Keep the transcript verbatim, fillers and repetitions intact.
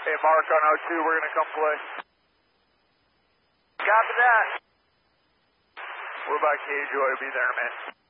Hey, Mark on O two, we're going to come play. Copy that. What about K-Joy? Be there, man.